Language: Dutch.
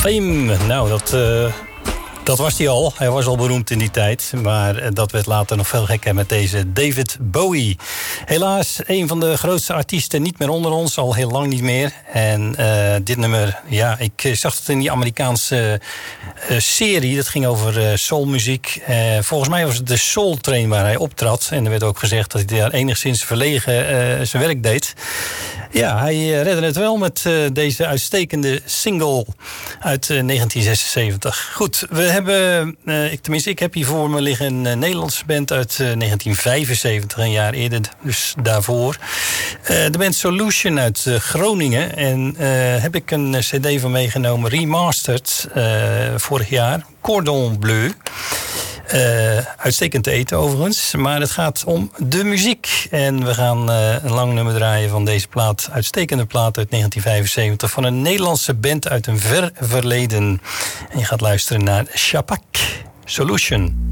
Fame, nou dat was hij al. Hij was al beroemd in die tijd. Maar dat werd later nog veel gekker met deze David Bowie. Helaas, een van de grootste artiesten niet meer onder ons. Al heel lang niet meer. En dit nummer, ja, ik zag het in die Amerikaanse serie. Dat ging over soulmuziek. Volgens mij was het de Soul Train waar hij optrad. En er werd ook gezegd dat hij daar enigszins verlegen zijn werk deed. Ja, hij redde het wel met deze uitstekende single uit 1976. Goed, we hebben, ik heb hier voor me liggen een Nederlandse band uit 1975, een jaar eerder, dus daarvoor. De band Solution uit Groningen. En heb ik een cd van meegenomen, remastered, vorig jaar, Cordon Bleu. Uitstekend te eten overigens, maar het gaat om de muziek. En we gaan een lang nummer draaien van deze plaat, uitstekende plaat uit 1975... van een Nederlandse band uit een ver verleden. En je gaat luisteren naar Shapak, Solution.